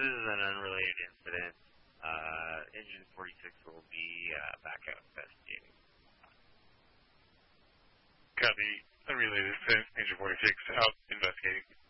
this is an unrelated incident. Engine 46 will be back out investigating. Copy. Unrelated incident. Engine 46 out investigating.